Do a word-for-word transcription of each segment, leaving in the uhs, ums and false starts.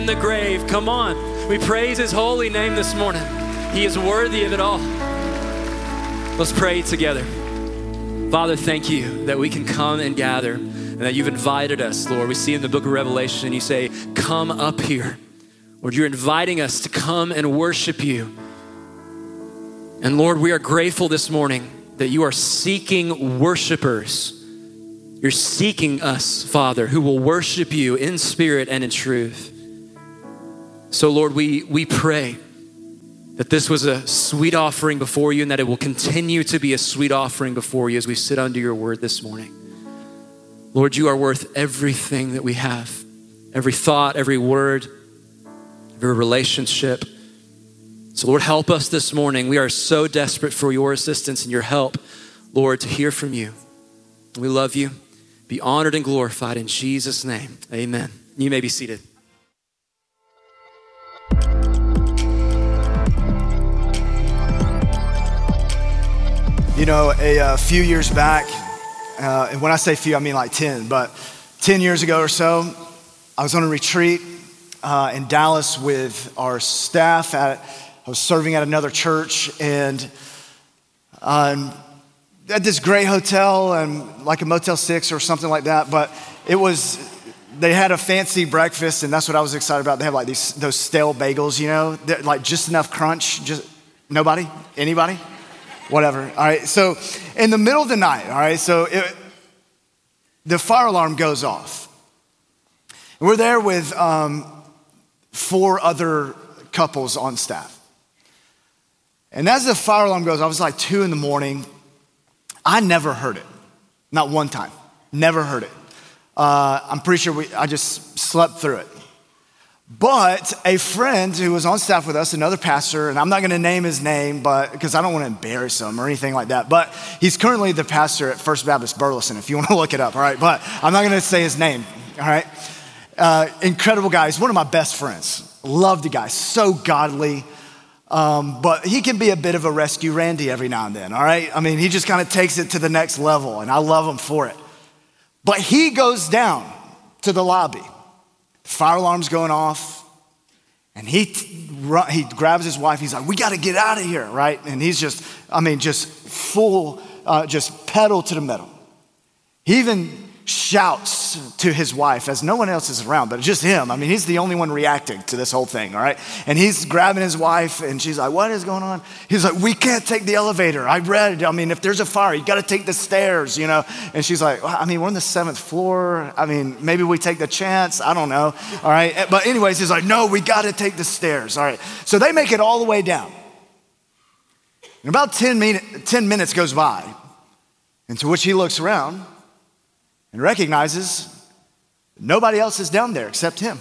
in the grave. Come on. We praise his holy name this morning. He is worthy of it all. Let's pray together. Father, thank you that we can come and gather and that you've invited us, Lord. We see in the book of Revelation, you say, come up here. Lord, you're inviting us to come and worship you. And Lord, we are grateful this morning that you are seeking worshipers. You're seeking us, Father, who will worship you in spirit and in truth. So Lord, we, we pray that this was a sweet offering before you and that it will continue to be a sweet offering before you as we sit under your word this morning. Lord, you are worth everything that we have, every thought, every word, every relationship. So Lord, help us this morning. We are so desperate for your assistance and your help, Lord, to hear from you. We love you. Be honored and glorified in Jesus' name. Amen. You may be seated. You know, a, a few years back, uh, and when I say few, I mean like ten, but ten years ago or so, I was on a retreat uh, in Dallas with our staff. At, I was serving at another church, and um, at this great hotel, and like a Motel six or something like that, but it was, they had a fancy breakfast, and that's what I was excited about. They have like these those stale bagels, you know, like just enough crunch. Just nobody? Anybody? Whatever. All right. So in the middle of the night, all right, so it, the fire alarm goes off. And we're there with um, four other couples on staff. And as the fire alarm goes off, it was like two in the morning. I never heard it. Not one time. Never heard it. Uh, I'm pretty sure we, I just slept through it. But a friend who was on staff with us, another pastor, and I'm not gonna name his name, but because I don't wanna embarrass him or anything like that, but he's currently the pastor at First Baptist Burleson, if you wanna look it up, all right? But I'm not gonna say his name, all right? Uh, incredible guy, he's one of my best friends. Love the guy, so godly. Um, but he can be a bit of a rescue Randy every now and then, all right? I mean, he just kind of takes it to the next level, and I love him for it. But he goes down to the lobby. Fire alarm's going off, and he he grabs his wife. He's like, we got to get out of here, right? And he's just, I mean, just full, uh, just pedal to the metal. He even shouts to his wife as no one else is around, but just him. I mean, he's the only one reacting to this whole thing, all right? And he's grabbing his wife, and she's like, what is going on? He's like, we can't take the elevator. I read, I mean, if there's a fire, you got to take the stairs, you know? And she's like, well, I mean, we're on the seventh floor. I mean, maybe we take the chance. I don't know, all right? But anyways, he's like, no, we got to take the stairs, all right? So they make it all the way down. And about ten, min- ten minutes goes by, and to which he looks around and recognizes nobody else is down there except him.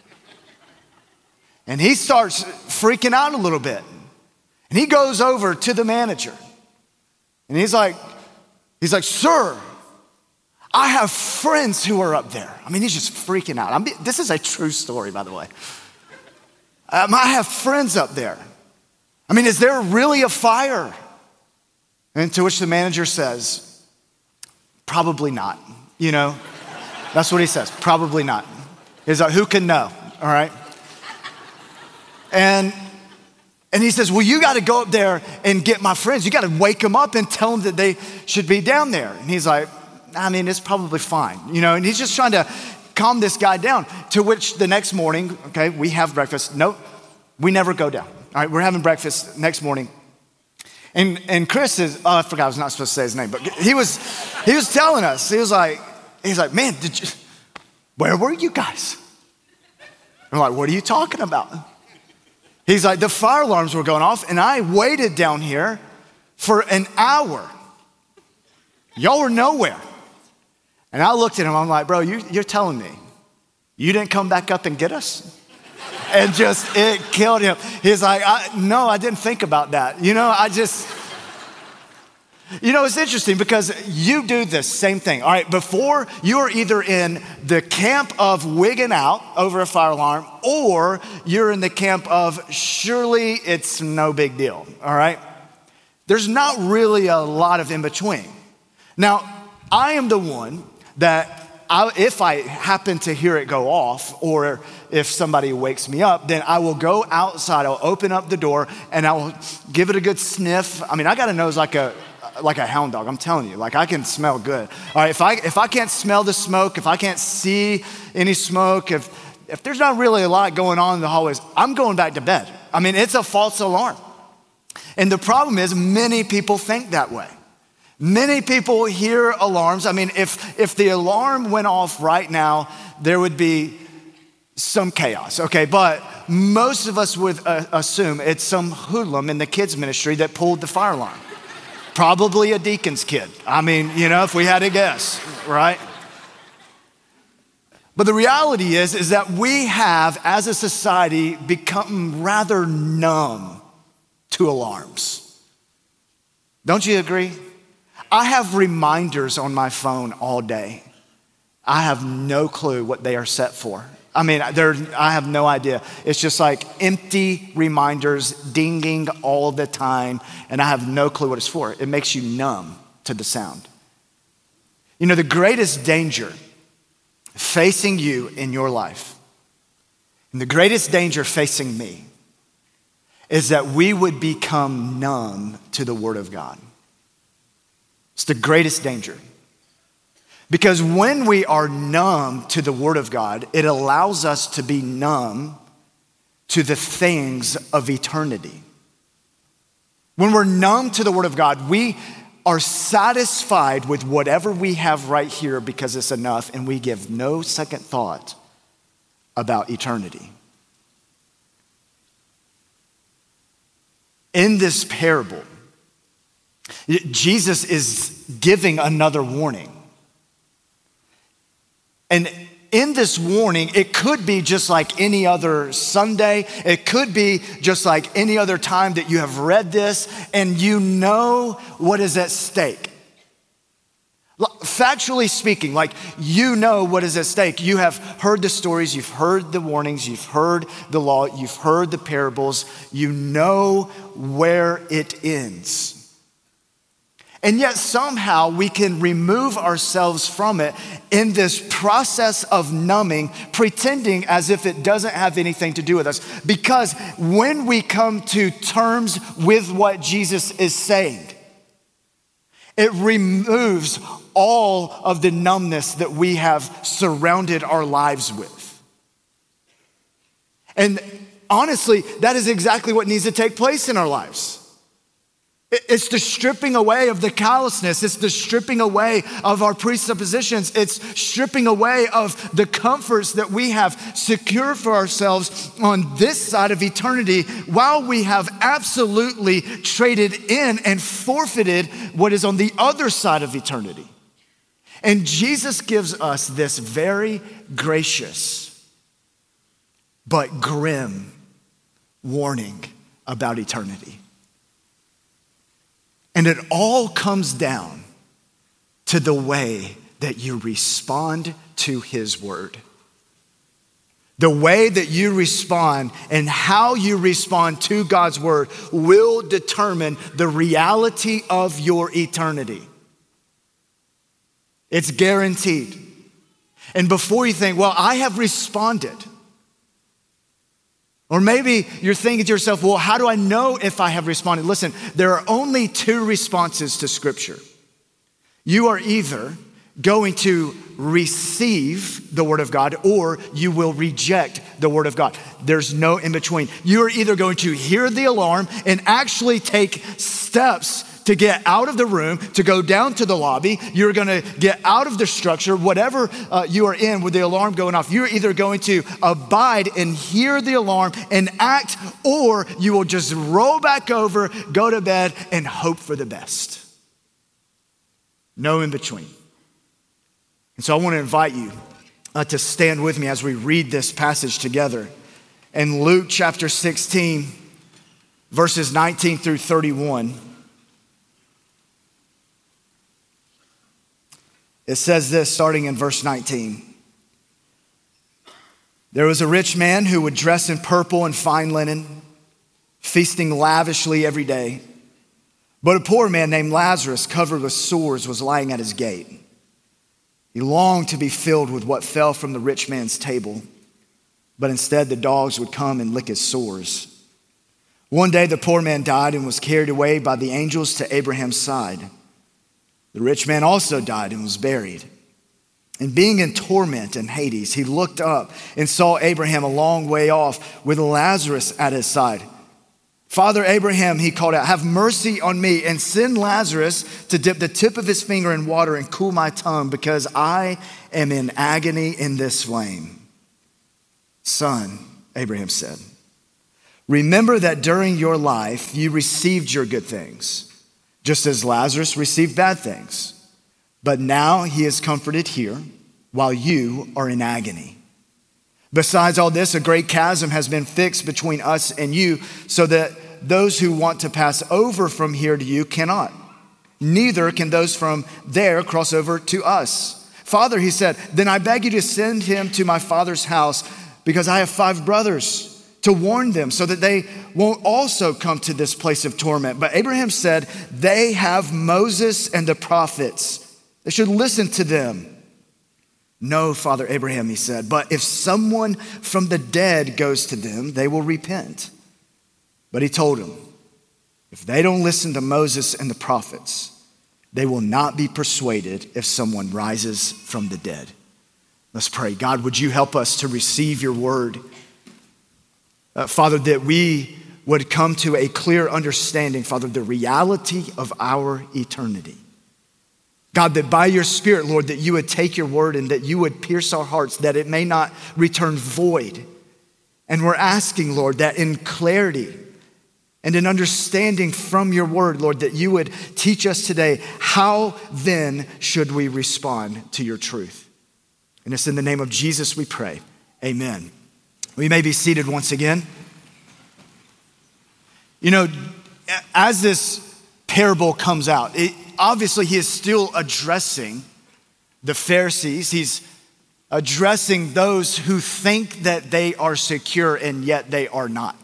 And he starts freaking out a little bit. And he goes over to the manager. And he's like, he's like, sir, I have friends who are up there. I mean, he's just freaking out. I mean, this is a true story, by the way. Um, I have friends up there. I mean, is there really a fire? And to which the manager says, probably not. You know, that's what he says, probably not. He's like, who can know, all right? And and he says, well, you got to go up there and get my friends. You got to wake them up and tell them that they should be down there. And he's like, I mean, it's probably fine, you know? And he's just trying to calm this guy down, to which the next morning, okay, we have breakfast. Nope, we never go down, all right? We're having breakfast next morning. And and Chris is, oh, I forgot I was not supposed to say his name, but he was he was telling us, he was like, he's like, man, did you, where were you guys? I'm like, what are you talking about? He's like, the fire alarms were going off, and I waited down here for an hour. Y'all were nowhere. And I looked at him, I'm like, bro, you, you're telling me you didn't come back up and get us? And just, it killed him. He's like, I, no, I didn't think about that. You know, I just, you know, it's interesting because you do this same thing. All right, before you're either in the camp of wigging out over a fire alarm, or you're in the camp of surely it's no big deal, all right? There's not really a lot of in between. Now, I am the one that I, if I happen to hear it go off, or if somebody wakes me up, then I will go outside, I'll open up the door, and I will give it a good sniff. I mean, I got a nose like a like a hound dog, I'm telling you. Like, I can smell good. All right, if I if I can't smell the smoke, if I can't see any smoke, if if there's not really a lot going on in the hallways, I'm going back to bed. I mean, it's a false alarm. And the problem is, many people think that way. Many people hear alarms. I mean, if, if the alarm went off right now, there would be some chaos, okay? But most of us would uh, assume it's some hoodlum in the kids ministry that pulled the fire alarm. Probably a deacon's kid. I mean, you know, if we had to guess, right? But the reality is, is that we have, as a society, become rather numb to alarms. Don't you agree? I have reminders on my phone all day. I have no clue what they are set for. I mean, I have no idea. It's just like empty reminders dinging all the time, and I have no clue what it's for. It makes you numb to the sound. You know, the greatest danger facing you in your life, and the greatest danger facing me, is that we would become numb to the Word of God. It's the greatest danger. Because when we are numb to the Word of God, it allows us to be numb to the things of eternity. When we're numb to the Word of God, we are satisfied with whatever we have right here because it's enough, and we give no second thought about eternity. In this parable, Jesus is giving another warning. And in this warning, it could be just like any other Sunday. It could be just like any other time that you have read this and you know what is at stake. Factually speaking, like, you know what is at stake. You have heard the stories, you've heard the warnings, you've heard the law, you've heard the parables. You know where it ends. And yet somehow we can remove ourselves from it in this process of numbing, pretending as if it doesn't have anything to do with us. Because when we come to terms with what Jesus is saying, it removes all of the numbness that we have surrounded our lives with. And honestly, that is exactly what needs to take place in our lives. It's the stripping away of the callousness. It's the stripping away of our presuppositions. It's stripping away of the comforts that we have secured for ourselves on this side of eternity, while we have absolutely traded in and forfeited what is on the other side of eternity. And Jesus gives us this very gracious but grim warning about eternity. And it all comes down to the way that you respond to his word. The way that you respond and how you respond to God's word will determine the reality of your eternity. It's guaranteed. And before you think, well, I have responded. Or maybe you're thinking to yourself, well, how do I know if I have responded? Listen, there are only two responses to Scripture. You are either going to receive the Word of God, or you will reject the Word of God. There's no in between. You are either going to hear the alarm and actually take steps to get out of the room, to go down to the lobby. You're gonna get out of the structure, whatever uh, you are in with the alarm going off. You're either going to abide and hear the alarm and act, or you will just roll back over, go to bed, and hope for the best. No in between. And so I wanna invite you uh, to stand with me as we read this passage together. In Luke chapter sixteen, verses nineteen through thirty-one, it says this, starting in verse nineteen. There was a rich man who would dress in purple and fine linen, feasting lavishly every day. But a poor man named Lazarus, covered with sores, was lying at his gate. He longed to be filled with what fell from the rich man's table, but instead the dogs would come and lick his sores. One day the poor man died and was carried away by the angels to Abraham's side. The rich man also died and was buried. And being in torment in Hades, he looked up and saw Abraham a long way off with Lazarus at his side. Father Abraham, he called out, have mercy on me and send Lazarus to dip the tip of his finger in water and cool my tongue, because I am in agony in this flame. Son, Abraham said, remember that during your life you received your good things, just as Lazarus received bad things. But now he is comforted here while you are in agony. Besides all this, a great chasm has been fixed between us and you, so that those who want to pass over from here to you cannot. Neither can those from there cross over to us. Father, he said, then I beg you to send him to my father's house, because I have five brothers, to warn them so that they won't also come to this place of torment. But Abraham said, they have Moses and the prophets. They should listen to them. No, Father Abraham, he said, but if someone from the dead goes to them, they will repent. But he told him, if they don't listen to Moses and the prophets, they will not be persuaded if someone rises from the dead. Let's pray. God, would you help us to receive your word? Uh, Father, that we would come to a clear understanding, Father, the reality of our eternity. God, that by your Spirit, Lord, that you would take your word and that you would pierce our hearts, that it may not return void. And we're asking, Lord, that in clarity and in understanding from your word, Lord, that you would teach us today, how then should we respond to your truth? And it's in the name of Jesus we pray. Amen. We may be seated once again. You know, as this parable comes out, it, obviously he is still addressing the Pharisees. He's addressing those who think that they are secure and yet they are not.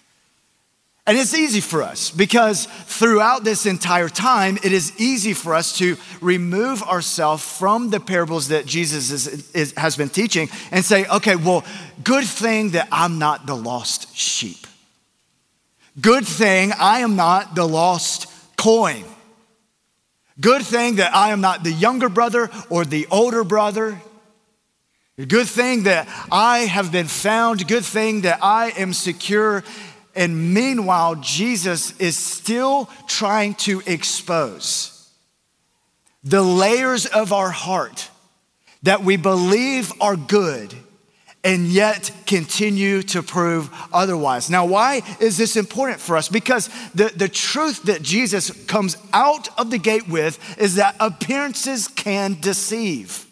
And it's easy for us because throughout this entire time, it is easy for us to remove ourselves from the parables that Jesus is, is, has been teaching and say, okay, well, good thing that I'm not the lost sheep. Good thing I am not the lost coin. Good thing that I am not the younger brother or the older brother. Good thing that I have been found. Good thing that I am secure. And meanwhile, Jesus is still trying to expose the layers of our heart that we believe are good and yet continue to prove otherwise. Now, why is this important for us? Because the, the truth that Jesus comes out of the gate with is that appearances can deceive.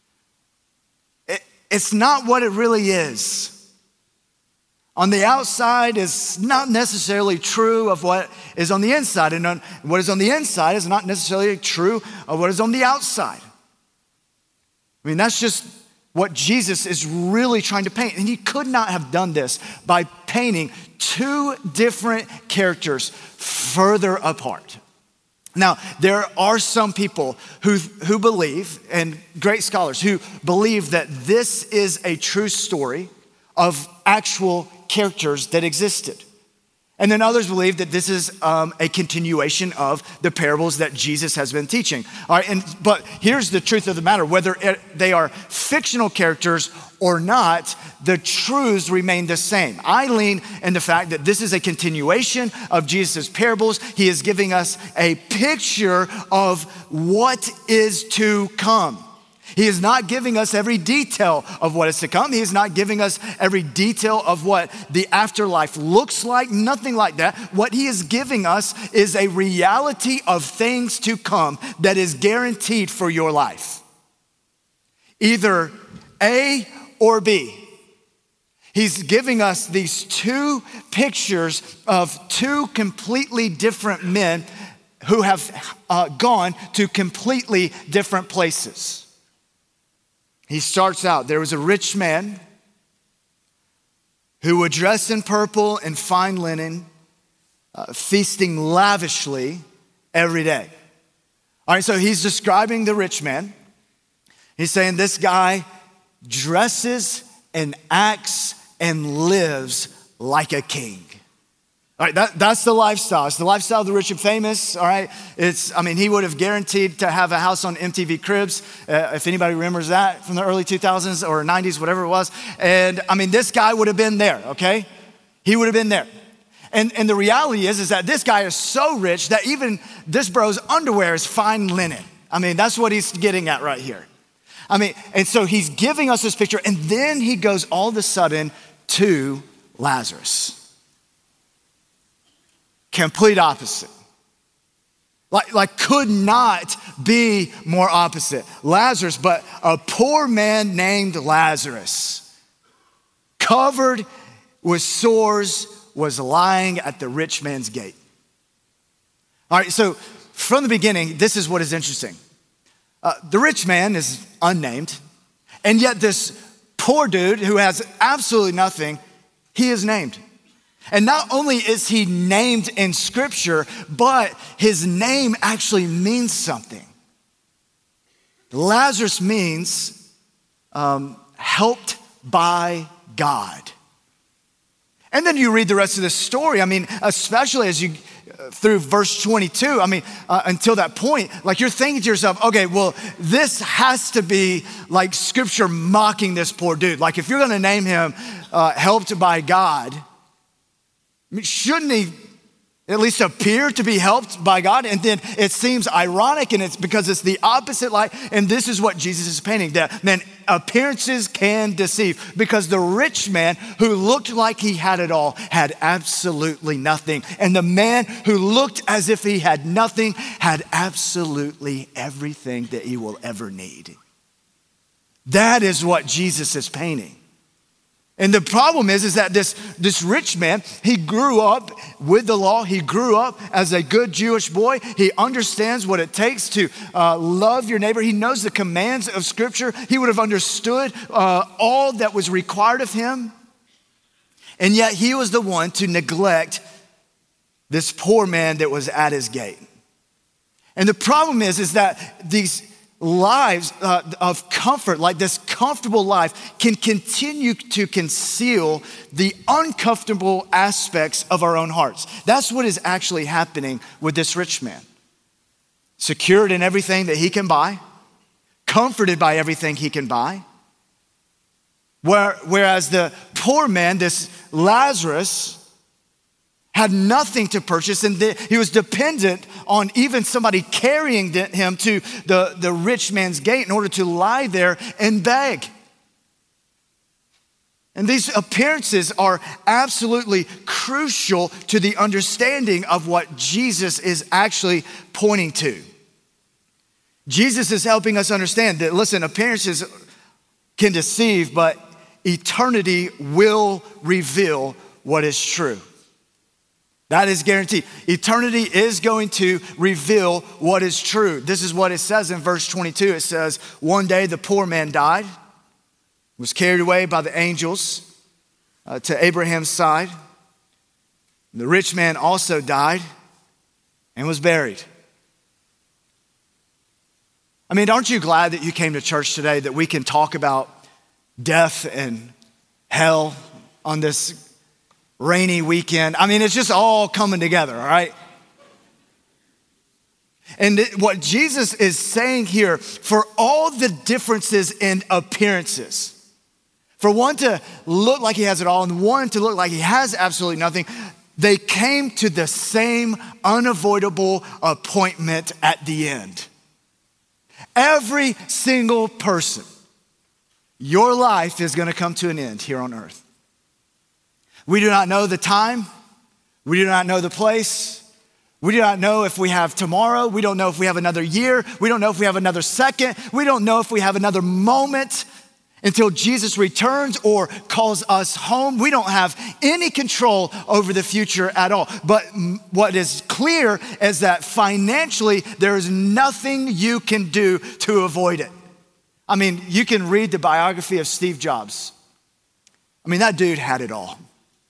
It, it's not what it really is. On the outside is not necessarily true of what is on the inside. And on, what is on the inside is not necessarily true of what is on the outside. I mean, that's just what Jesus is really trying to paint. And he could not have done this by painting two different characters further apart. Now, there are some people who, who believe, and great scholars, who believe that this is a true story of actual characters that existed. And then others believe that this is um, a continuation of the parables that Jesus has been teaching. All right, and but here's the truth of the matter. Whether it, they are fictional characters or not, the truths remain the same. I lean in the fact that this is a continuation of Jesus' parables. He is giving us a picture of what is to come. He is not giving us every detail of what is to come. He is not giving us every detail of what the afterlife looks like, nothing like that. What he is giving us is a reality of things to come that is guaranteed for your life. Either A or B. He's giving us these two pictures of two completely different men who have uh, gone to completely different places. He starts out, there was a rich man who would dress in purple and fine linen, uh, feasting lavishly every day. All right, so he's describing the rich man. He's saying this guy dresses and acts and lives like a king. All right, that, that's the lifestyle. It's the lifestyle of the rich and famous, all right? It's, I mean, he would have guaranteed to have a house on M T V Cribs, uh, if anybody remembers that from the early two thousands or nineties, whatever it was. And I mean, this guy would have been there, okay? He would have been there. And, and the reality is, is that this guy is so rich that even this bro's underwear is fine linen. I mean, that's what he's getting at right here. I mean, and so he's giving us this picture, and then he goes all of a sudden to Lazarus. Complete opposite. Like, like could not be more opposite. Lazarus, but a poor man named Lazarus, covered with sores, was lying at the rich man's gate. All right, so from the beginning, this is what is interesting. Uh, the rich man is unnamed, and yet this poor dude who has absolutely nothing, he is named. And not only is he named in scripture, but his name actually means something. Lazarus means um, helped by God. And then you read the rest of the story. I mean, especially as you, uh, through verse twenty-two, I mean, uh, until that point, like you're thinking to yourself, okay, well, this has to be like scripture mocking this poor dude. Like if you're gonna name him uh, helped by God, I mean, shouldn't he at least appear to be helped by God? And then it seems ironic, and it's because it's the opposite light. And this is what Jesus is painting, that man, appearances can deceive, because the rich man who looked like he had it all had absolutely nothing. And the man who looked as if he had nothing had absolutely everything that he will ever need. That is what Jesus is painting. And the problem is, is that this, this rich man, he grew up with the law. He grew up as a good Jewish boy. He understands what it takes to uh, love your neighbor. He knows the commands of scripture. He would have understood uh, all that was required of him. And yet he was the one to neglect this poor man that was at his gate. And the problem is, is that these lives uh, of comfort, like this comfortable life, can continue to conceal the uncomfortable aspects of our own hearts. That's what is actually happening with this rich man. Secured in everything that he can buy, comforted by everything he can buy. Where, whereas the poor man, this Lazarus, had nothing to purchase, and the, he was dependent on even somebody carrying the, him to the, the rich man's gate in order to lie there and beg. And these appearances are absolutely crucial to the understanding of what Jesus is actually pointing to. Jesus is helping us understand that, listen, appearances can deceive, but eternity will reveal what is true. That is guaranteed. Eternity is going to reveal what is true. This is what it says in verse twenty-two. It says, one day the poor man died, was carried away by the angels uh, to Abraham's side. The rich man also died and was buried. I mean, aren't you glad that you came to church today, that we can talk about death and hell on this rainy weekend? I mean, it's just all coming together, all right? And what Jesus is saying here, for all the differences in appearances, for one to look like he has it all and one to look like he has absolutely nothing, they came to the same unavoidable appointment at the end. Every single person, your life is going to come to an end here on earth. We do not know the time. We do not know the place. We do not know if we have tomorrow. We don't know if we have another year. We don't know if we have another second. We don't know if we have another moment until Jesus returns or calls us home. We don't have any control over the future at all. But what is clear is that financially, there is nothing you can do to avoid it. I mean, you can read the biography of Steve Jobs. I mean, that dude had it all.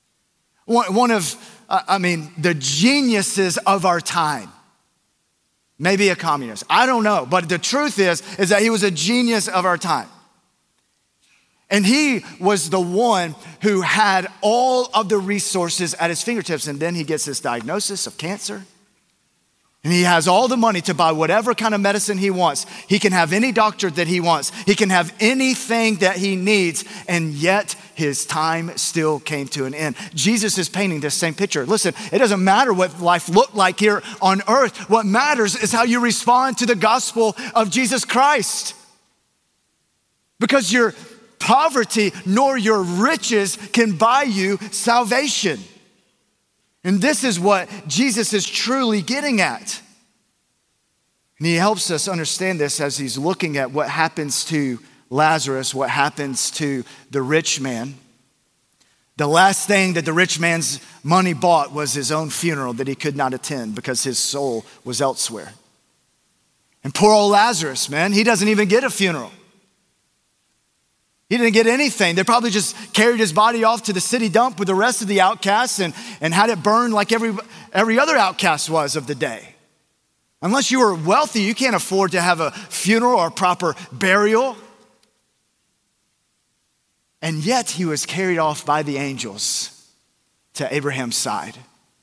One of, uh, I mean, the geniuses of our time. maybe a communist. I don't know. But the truth is, is that he was a genius of our time. And he was the one who had all of the resources at his fingertips. And then he gets this diagnosis of cancer. And he has all the money to buy whatever kind of medicine he wants. He can have any doctor that he wants. He can have anything that he needs. And yet his time still came to an end. Jesus is painting this same picture. Listen, it doesn't matter what life looked like here on earth. What matters is how you respond to the gospel of Jesus Christ. Because your poverty nor your riches can buy you salvation. And this is what Jesus is truly getting at. And he helps us understand this as he's looking at what happens to Lazarus, what happens to the rich man. The last thing that the rich man's money bought was his own funeral that he could not attend because his soul was elsewhere. And poor old Lazarus, man, he doesn't even get a funeral. He didn't get anything. They probably just carried his body off to the city dump with the rest of the outcasts and, and had it burned like every, every other outcast was of the day. Unless you were wealthy, you can't afford to have a funeral or a proper burial. And yet he was carried off by the angels to Abraham's side.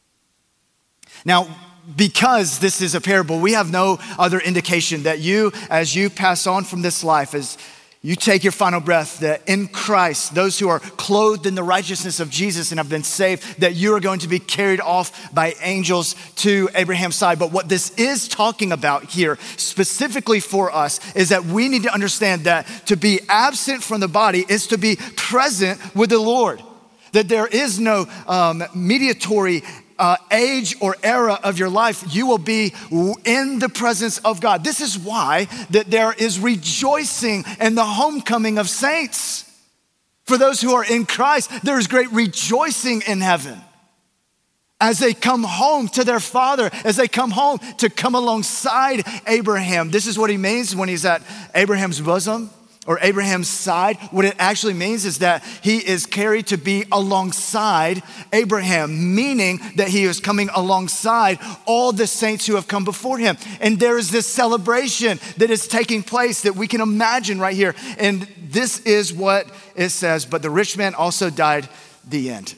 Now, because this is a parable, we have no other indication that you, as you pass on from this life, as you take your final breath, that in Christ, those who are clothed in the righteousness of Jesus and have been saved, that you are going to be carried off by angels to Abraham's side. But what this is talking about here, specifically for us, is that we need to understand that to be absent from the body is to be present with the Lord. That there is no um, mediatory Uh, age or era of your life, you will be in the presence of God. This is why that there is rejoicing in the homecoming of saints. For those who are in Christ, there is great rejoicing in heaven as they come home to their Father, as they come home to come alongside Abraham. This is what he means when he's at Abraham's bosom or Abraham's side. What it actually means is that he is carried to be alongside Abraham, meaning that he is coming alongside all the saints who have come before him. And there is this celebration that is taking place that we can imagine right here. And this is what it says, but the rich man also died the end.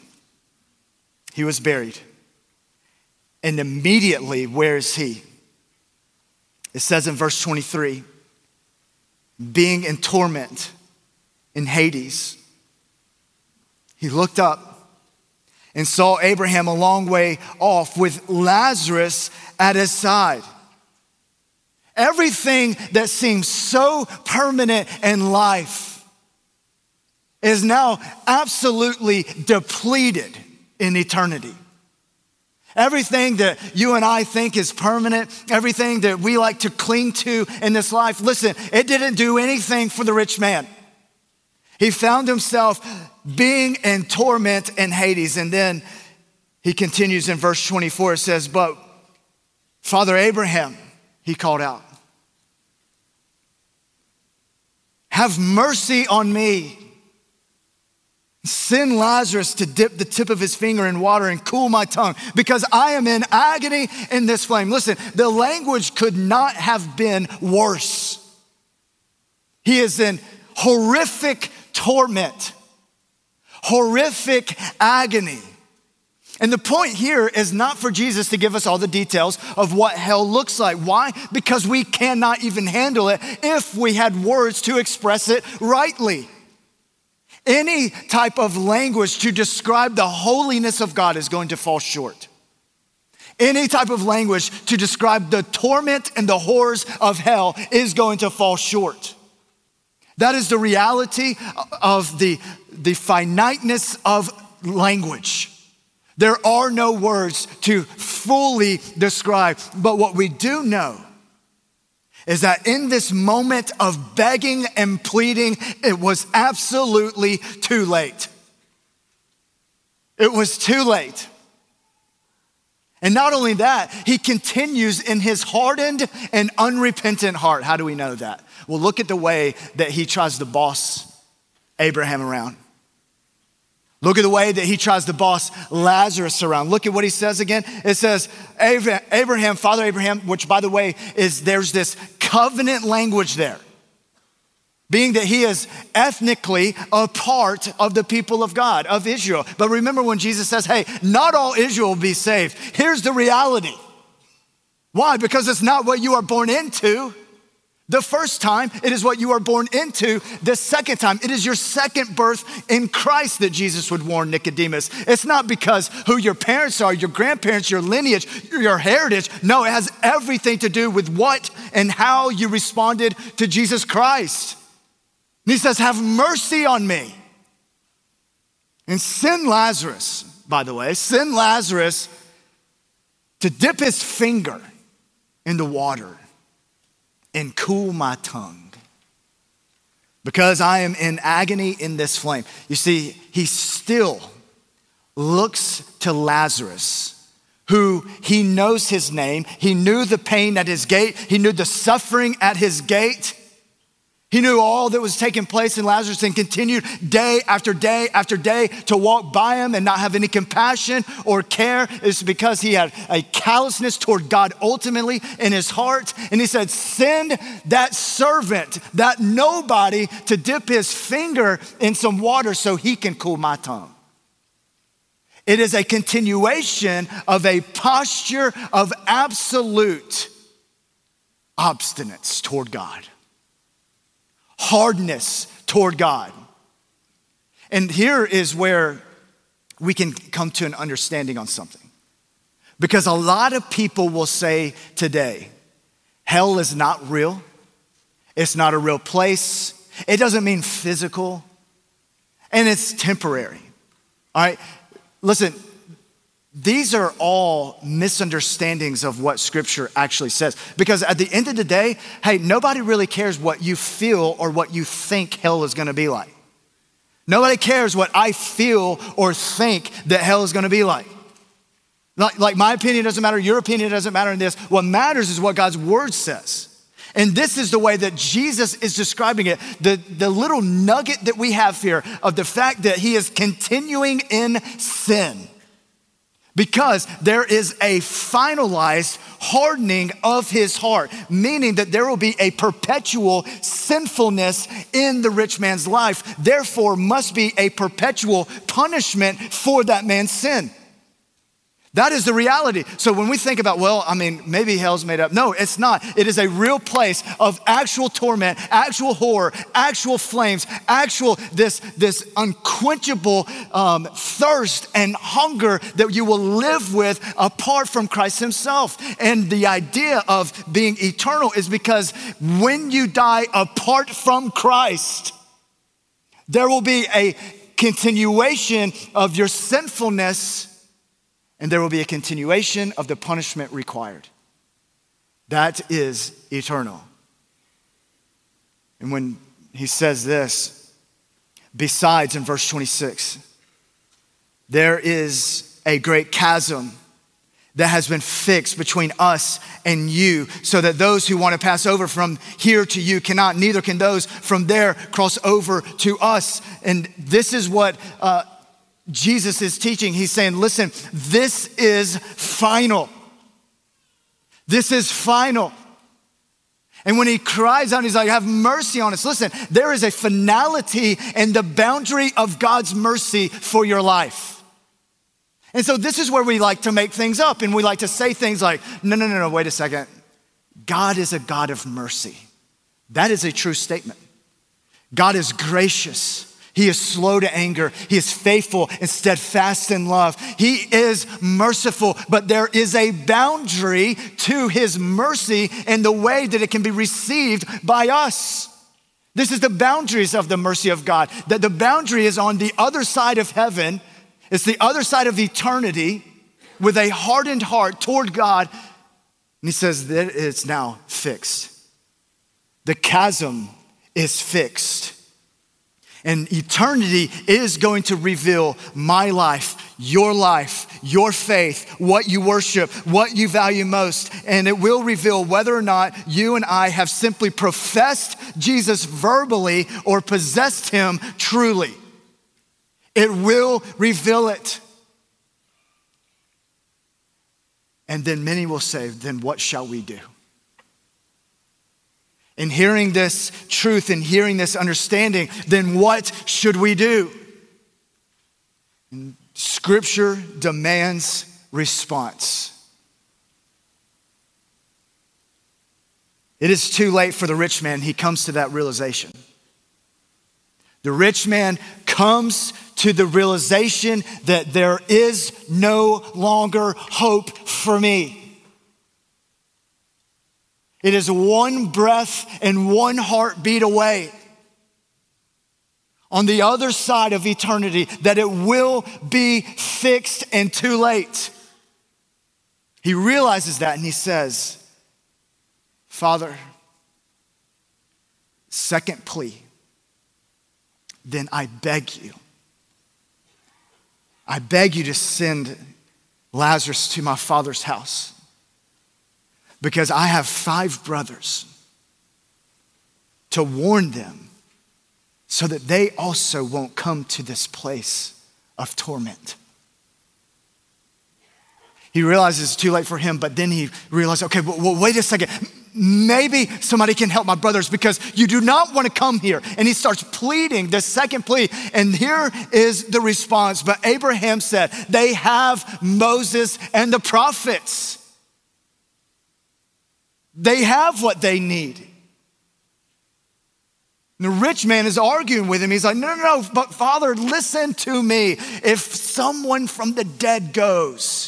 He was buried. And immediately, where is he? It says in verse twenty-three, being in torment in Hades, he looked up and saw Abraham a long way off with Lazarus at his side. Everything that seems so permanent in life is now absolutely depleted in eternity. Everything that you and I think is permanent, everything that we like to cling to in this life, listen, it didn't do anything for the rich man. He found himself being in torment in Hades. And then he continues in verse twenty-four, it says, but Father Abraham, he called out, have mercy on me. Send Lazarus to dip the tip of his finger in water and cool my tongue, because I am in agony in this flame. Listen, the language could not have been worse. He is in horrific torment, horrific agony. And the point here is not for Jesus to give us all the details of what hell looks like. Why? Because we cannot even handle it if we had words to express it rightly. Any type of language to describe the holiness of God is going to fall short. Any type of language to describe the torment and the horrors of hell is going to fall short. That is the reality of the, the finiteness of language. There are no words to fully describe, but what we do know is that in this moment of begging and pleading, it was absolutely too late. It was too late. And not only that, he continues in his hardened and unrepentant heart. How do we know that? Well, look at the way that he tries to boss Abraham around. Look at the way that he tries to boss Lazarus around. Look at what he says again. It says, Abraham, Father Abraham, which by the way is there's this covenant language there, being that he is ethnically a part of the people of God, of Israel. But remember when Jesus says, hey, not all Israel will be saved. Here's the reality. Why? Because it's not what you are born into. The first time, it is what you are born into. The second time, it is your second birth in Christ that Jesus would warn Nicodemus. It's not because who your parents are, your grandparents, your lineage, your heritage. No, it has everything to do with what and how you responded to Jesus Christ. And he says, have mercy on me. And send Lazarus, by the way, send Lazarus to dip his finger in the water and cool my tongue, because I am in agony in this flame. You see, he still looks to Lazarus, who he knows his name. He knew the pain at his gate. He knew the suffering at his gate. He knew all that was taking place in Lazarus and continued day after day after day to walk by him and not have any compassion or care. It's because he had a callousness toward God ultimately in his heart. And he said, send that servant, that nobody, to dip his finger in some water so he can cool my tongue. It is a continuation of a posture of absolute obstinance toward God. Hardness toward God. And here is where we can come to an understanding on something. Because a lot of people will say today, hell is not real. It's not a real place. It doesn't mean physical. And it's temporary. All right, listen. These are all misunderstandings of what Scripture actually says. Because at the end of the day, hey, nobody really cares what you feel or what you think hell is gonna be like. Nobody cares what I feel or think that hell is gonna be like. Like, like my opinion doesn't matter, your opinion doesn't matter in this. What matters is what God's word says. And this is the way that Jesus is describing it. The, the little nugget that we have here of the fact that he is continuing in sin. Because there is a finalized hardening of his heart, meaning that there will be a perpetual sinfulness in the rich man's life. Therefore, must be a perpetual punishment for that man's sin. That is the reality. So when we think about, well, I mean, maybe hell's made up. No, it's not. It is a real place of actual torment, actual horror, actual flames, actual this, this unquenchable um, thirst and hunger that you will live with apart from Christ himself. And the idea of being eternal is because when you die apart from Christ, there will be a continuation of your sinfulness. And there will be a continuation of the punishment required. That is eternal. And when he says this, besides in verse twenty-six, there is a great chasm that has been fixed between us and you, so that those who want to pass over from here to you cannot, neither can those from there cross over to us. And this is what uh, Jesus is teaching. He's saying, listen, this is final. This is final. And when he cries out, he's like, have mercy on us. Listen, there is a finality in the boundary of God's mercy for your life. And so this is where we like to make things up, and we like to say things like, no, no, no, no, wait a second. God is a God of mercy. That is a true statement. God is gracious. He is slow to anger. He is faithful and steadfast in love. He is merciful, but there is a boundary to his mercy and the way that it can be received by us. This is the boundaries of the mercy of God, that the boundary is on the other side of heaven. It's the other side of eternity with a hardened heart toward God. And he says that it's now fixed. The chasm is fixed. And eternity is going to reveal my life, your life, your faith, what you worship, what you value most. And it will reveal whether or not you and I have simply professed Jesus verbally or possessed him truly. It will reveal it. And then many will say, then what shall we do? In hearing this truth and hearing this understanding, then what should we do? And Scripture demands response. It is too late for the rich man. He comes to that realization. The rich man comes to the realization that there is no longer hope for me. It is one breath and one heartbeat away on the other side of eternity that it will be fixed and too late. He realizes that and he says, Father, second plea, then I beg you, I beg you to send Lazarus to my father's house because I have five brothers, to warn them so that they also won't come to this place of torment. He realizes it's too late for him, but then he realizes, okay, well, wait a second. Maybe somebody can help my brothers because you do not want to come here. And he starts pleading the second plea. And here is the response. But Abraham said, they have Moses and the prophets. They have what they need. And the rich man is arguing with him. He's like, no, no, no, but Father, listen to me. If someone from the dead goes,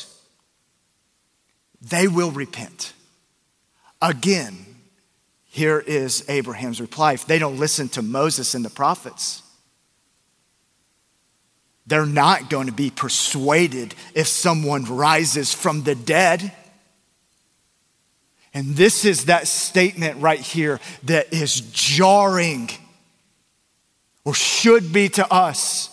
they will repent. Again, here is Abraham's reply. If they don't listen to Moses and the prophets, they're not going to be persuaded if someone rises from the dead. And this is that statement right here that is jarring, or should be to us.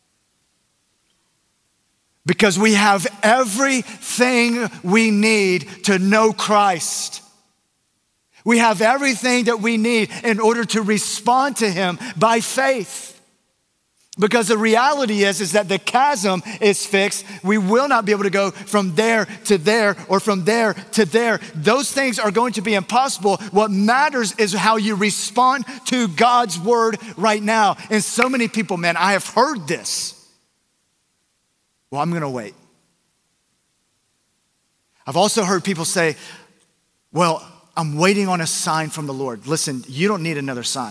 Because we have everything we need to know Christ. We have everything that we need in order to respond to him by faith. Because the reality is, is that the chasm is fixed. We will not be able to go from there to there or from there to there. Those things are going to be impossible. What matters is how you respond to God's word right now. And so many people, man, I have heard this. Well, I'm going to wait. I've also heard people say, well, I'm waiting on a sign from the Lord. Listen, you don't need another sign.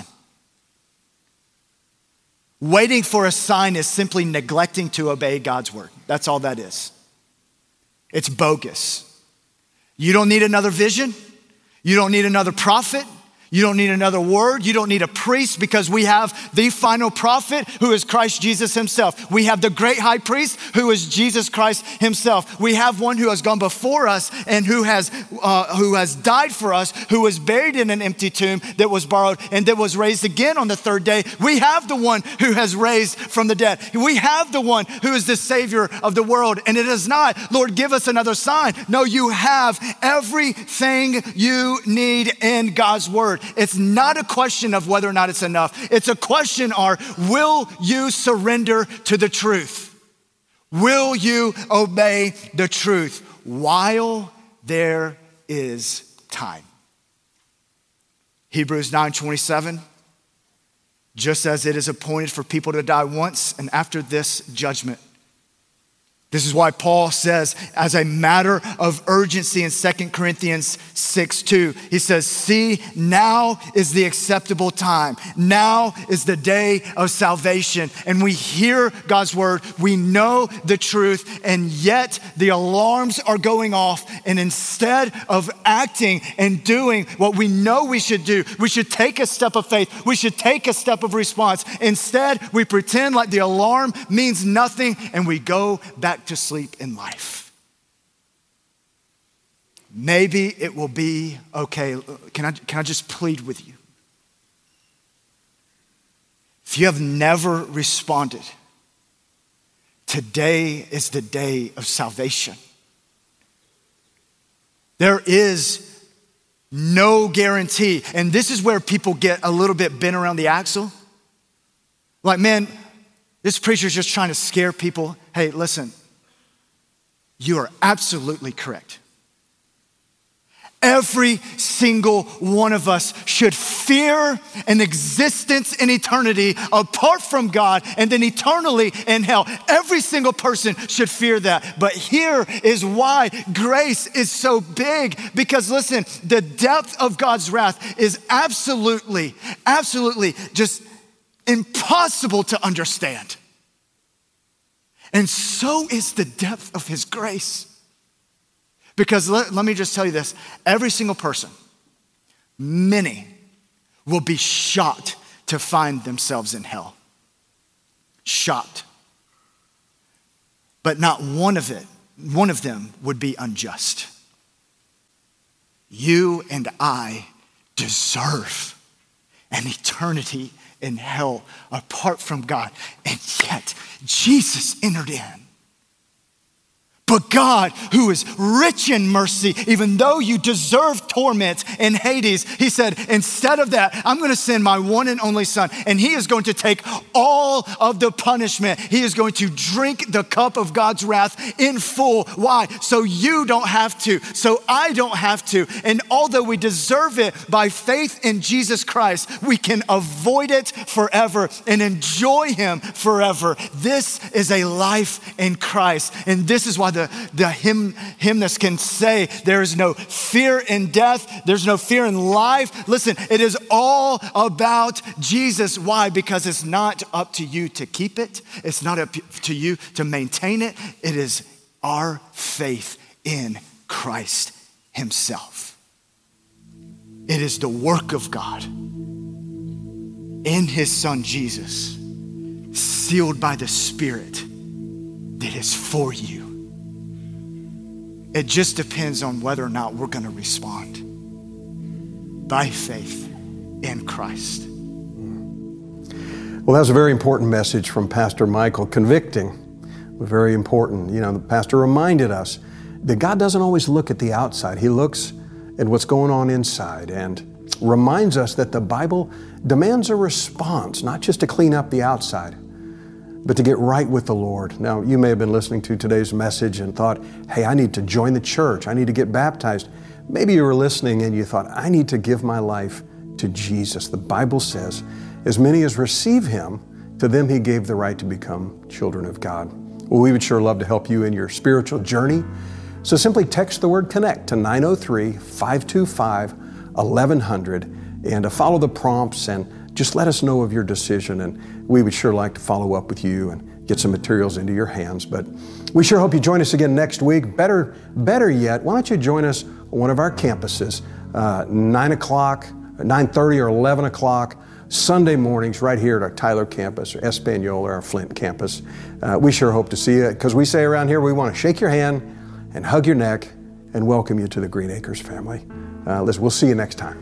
Waiting for a sign is simply neglecting to obey God's word. That's all that is. It's bogus. You don't need another vision. You don't need another prophet. You don't need another word. You don't need a priest, because we have the final prophet who is Christ Jesus himself. We have the great high priest who is Jesus Christ himself. We have one who has gone before us and who has uh, who has died for us, who was buried in an empty tomb that was borrowed and that was raised again on the third day. We have the one who has raised from the dead. We have the one who is the Savior of the world. And it is not, Lord, give us another sign. No, you have everything you need in God's word. It's not a question of whether or not it's enough. It's a question of, will you surrender to the truth? Will you obey the truth while there is time? Hebrews nine twenty-seven, just as it is appointed for people to die once, and after this, judgment. This is why Paul says, as a matter of urgency in Second Corinthians six two, he says, see, now is the acceptable time. Now is the day of salvation. And we hear God's word, we know the truth, and yet the alarms are going off. And instead of acting and doing what we know we should do, we should take a step of faith. We should take a step of response. Instead, we pretend like the alarm means nothing and we go back to sleep in life. Maybe it will be okay. Can I, can I just plead with you? If you have never responded, today is the day of salvation. There is no guarantee. And this is where people get a little bit bent around the axle. Like, man, This preacher's just trying to scare people. Hey, listen, you are absolutely correct. Every single one of us should fear an existence in eternity apart from God and then eternally in hell. Every single person should fear that. But here is why grace is so big. Because listen, the depth of God's wrath is absolutely, absolutely just impossible to understand. And so is the depth of his grace. Because let, let me just tell you this, every single person, many will be shocked to find themselves in hell. Shocked. But not one of it, one of them would be unjust. You and I deserve an eternity in hell apart from God. And yet Jesus entered in. But God, who is rich in mercy, even though you deserve torment in Hades, he said, instead of that, I'm going to send my one and only son, and he is going to take all of the punishment. He is going to drink the cup of God's wrath in full. Why? So you don't have to, so I don't have to. And although we deserve it by faith in Jesus Christ, we can avoid it forever and enjoy him forever. This is a life in Christ. And this is why The, the hymn, hymnist can say there is no fear in death. There's no fear in life. Listen, it is all about Jesus. Why? Because it's not up to you to keep it. It's not up to you to maintain it. It is our faith in Christ himself. It is the work of God in his son Jesus, sealed by the Spirit, that is for you. It just depends on whether or not we're going to respond by faith in Christ. Well, that was a very important message from Pastor Michael, convicting, but very important. You know, the pastor reminded us that God doesn't always look at the outside. He looks at what's going on inside and reminds us that the Bible demands a response, not just to clean up the outside, but to get right with the Lord. Now, you may have been listening to today's message and thought, hey, I need to join the church. I need to get baptized. Maybe you were listening and you thought, I need to give my life to Jesus. The Bible says, as many as receive him, to them he gave the right to become children of God. Well, we would sure love to help you in your spiritual journey. So simply text the word CONNECT to nine oh three, five two five, eleven hundred and uh, follow the prompts and just let us know of your decision, and we would sure like to follow up with you and get some materials into your hands. But we sure hope you join us again next week. Better, better yet, why don't you join us on one of our campuses, uh, nine o'clock, nine thirty or eleven o'clock, Sunday mornings right here at our Tyler campus or Espanola or our Flint campus. Uh, we sure hope to see you, because we say around here we want to shake your hand and hug your neck and welcome you to the Green Acres family. Uh, listen, we'll see you next time.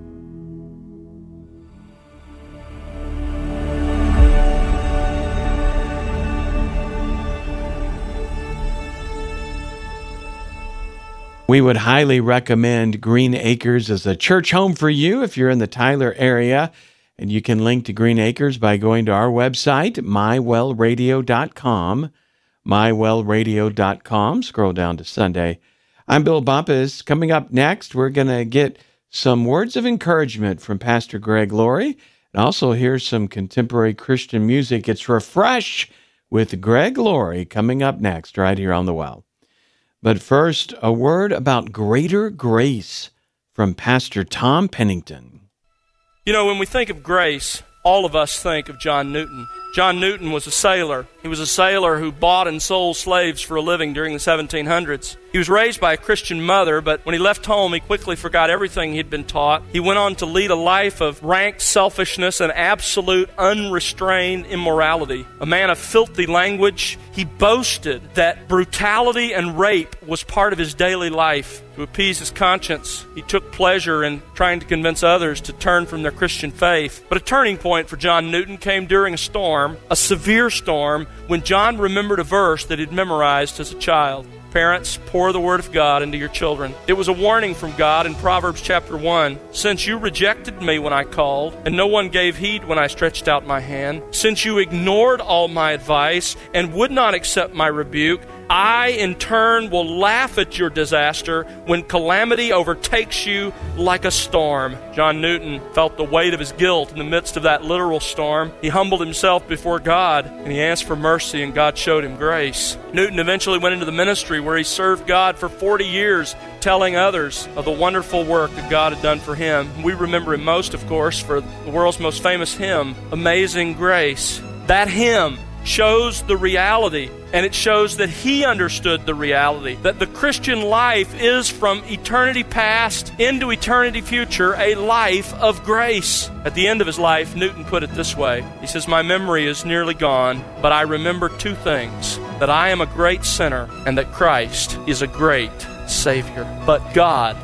We would highly recommend Green Acres as a church home for you if you're in the Tyler area. And you can link to Green Acres by going to our website, my well radio dot com, my well radio dot com. Scroll down to Sunday. I'm Bill Bumpus. Coming up next, we're going to get some words of encouragement from Pastor Greg Laurie, and also hear some contemporary Christian music. It's Refresh with Greg Laurie coming up next right here on The Well. But first, a word about greater grace from Pastor Tom Pennington. You know, when we think of grace, all of us think of John Newton. John Newton was a sailor. He was a sailor who bought and sold slaves for a living during the seventeen hundreds. He was raised by a Christian mother, but when he left home, he quickly forgot everything he'd been taught. He went on to lead a life of rank selfishness and absolute unrestrained immorality. A man of filthy language, he boasted that brutality and rape was part of his daily life. To appease his conscience, he took pleasure in trying to convince others to turn from their Christian faith. But a turning point for John Newton came during a storm. storm, a severe storm, when John remembered a verse that he'd memorized as a child. Parents, pour the Word of God into your children. It was a warning from God in Proverbs chapter one. Since you rejected me when I called, and no one gave heed when I stretched out my hand, since you ignored all my advice and would not accept my rebuke, I, in turn, will laugh at your disaster when calamity overtakes you like a storm. John Newton felt the weight of his guilt in the midst of that literal storm. He humbled himself before God, and he asked for mercy, and God showed him grace. Newton eventually went into the ministry where he served God for forty years, telling others of the wonderful work that God had done for him. We remember him most, of course, for the world's most famous hymn, Amazing Grace. That hymn shows the reality, and it shows that he understood the reality, that the Christian life is from eternity past into eternity future, a life of grace. At the end of his life, Newton put it this way. He says, my memory is nearly gone, but I remember two things, that I am a great sinner and that Christ is a great Savior. But God